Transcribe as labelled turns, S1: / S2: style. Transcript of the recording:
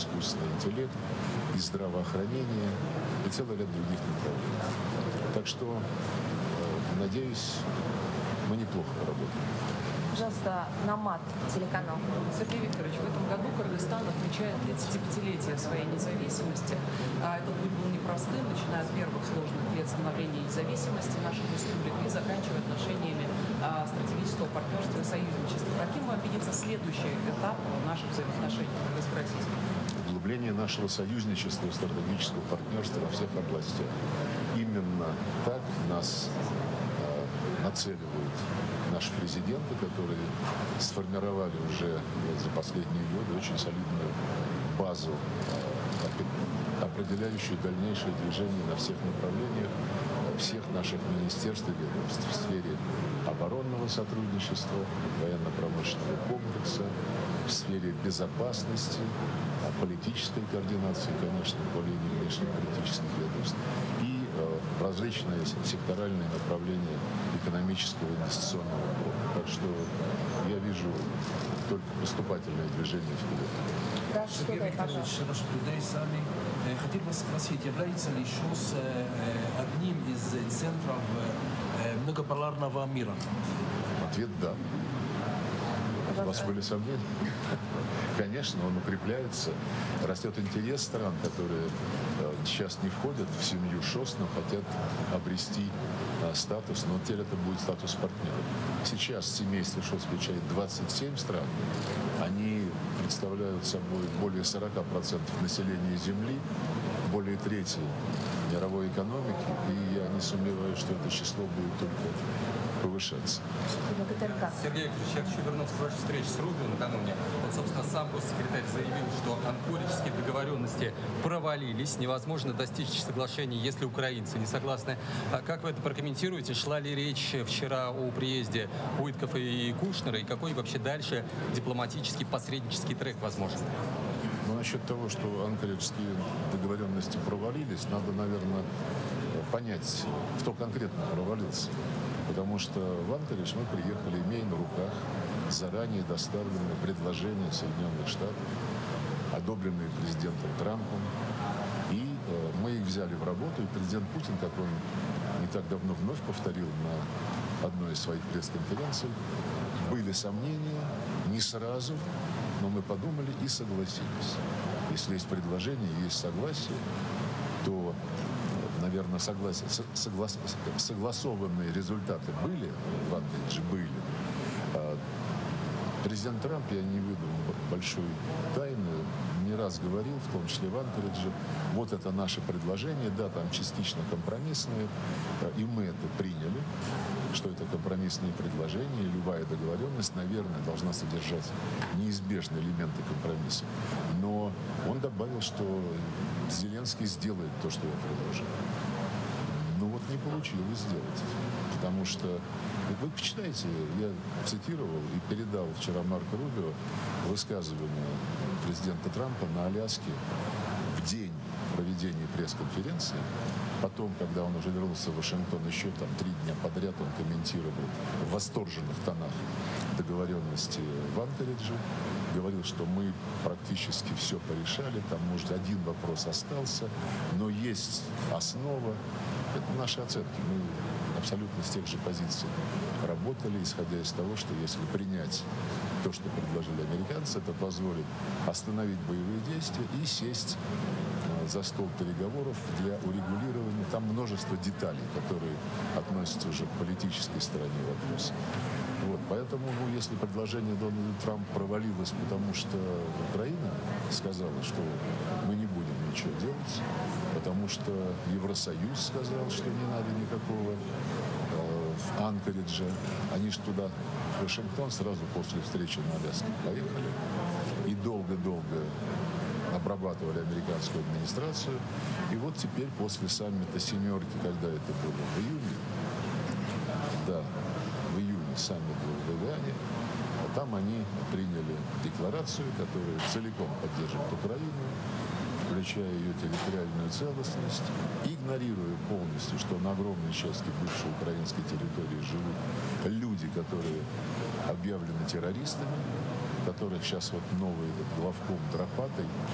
S1: искусственный интеллект, и здравоохранение, и целый ряд других направлений. Так что, надеюсь, мы неплохо работаем.
S2: Пожалуйста, Намат, телеканал.
S3: Сергей Викторович, в этом году Кыргызстан отмечает 35-летие своей независимости. Этот путь был непростым, начиная от первых сложных лет становления независимости наших республик и заканчивая отношениями стратегического партнерства и союзничества. Каким вам видится следующий этап наших взаимоотношений кыргызско-российских?
S1: Углубление нашего союзничества и стратегического партнерства во всех областях. Именно так нас нацеливают наши президенты, которые сформировали уже за последние годы очень солидную базу, определяющую дальнейшее движение на всех направлениях всех наших министерств и ведомств в сфере оборонного сотрудничества, военно-промышленного комплекса, в сфере безопасности, политической координации, конечно, по линии внешнеполитических ведомств и различные секторальные направления экономического и инвестиционного блока. Так что я вижу только поступательное движение вперед.
S2: Да,
S4: Сергей Викторович, наши людей сами. Хотел вас спросить, является ли ШОС одним из центров многополярного мира?
S1: Ответ – да. У вас были сомнения? Конечно, он укрепляется. Растет интерес стран, которые сейчас не входят в семью ШОС, но хотят обрести статус, но теперь это будет статус партнера. Сейчас семейство ШОС включает 27 стран. Они представляют собой более 40% населения Земли, более трети мировой экономики, и я не сомневаюсь, что это число будет только повышаться.
S5: Сергей Викторович, я хочу вернуться к вашей встрече с Рубио накануне. Вот, собственно, сам госсекретарь заявил, что анкоридские договоренности провалились, невозможно достичь соглашений, если украинцы не согласны. А как вы это прокомментируете? Шла ли речь вчера о приезде Уиткофа и Кушнера, и какой вообще дальше дипломатический, посреднический трек возможен?
S1: Но насчет того, что анкориджские договоренности провалились, надо, наверное, понять, кто конкретно провалился. Потому что в Анкоридж мы приехали, имея на руках заранее доставленное предложение Соединенных Штатов, одобренные президентом Трампом. И мы их взяли в работу, и президент Путин, как он не так давно вновь повторил на одной из своих пресс-конференций, были сомнения, не сразу, но мы подумали и согласились. Если есть предложение, есть согласие, то, наверное, согласованные результаты были, в Анкоридже были. Президент Трамп, я не выдам большой тайны, не раз говорил, в том числе в Анкоридже, вот это наше предложение, да, там частично компромиссное, и мы это приняли, что это компромиссные предложения, и любая договоренность, наверное, должна содержать неизбежные элементы компромисса. Но он добавил, что Зеленский сделает то, что я предложил. Ну вот не получилось сделать, потому что, вы почитайте, я цитировал и передал вчера Марко Рубио высказывание президента Трампа на Аляске в день проведения пресс-конференции. Потом, когда он уже вернулся в Вашингтон, еще там 3 дня подряд он комментировал в восторженных тонах договоренности в Анкоридже. Говорил, что мы практически все порешали, там, может, один вопрос остался, но есть основа. Это наши оценки. Мы абсолютно с тех же позиций работали, исходя из того, что если принять то, что предложили американцы, это позволит остановить боевые действия и сесть за стол переговоров для урегулирования. Там множество деталей, которые относятся уже к политической стороне вопроса. Вот, поэтому, если предложение Дональда Трампа провалилось, потому что Украина сказала, что мы не будем ничего делать, потому что Евросоюз сказал, что не надо никакого в Анкоридже, они же туда, в Вашингтон, сразу после встречи на Аляске поехали и долго-долго обрабатывали американскую администрацию. И вот теперь после саммита «семерки», когда это было в июне, да, в июне саммит был в Вавиане, там они приняли декларацию, которая целиком поддерживает Украину, включая ее территориальную целостность, игнорируя полностью, что на огромной части бывшей украинской территории живут люди, которые объявлены террористами, которых сейчас вот новый главком Драпатой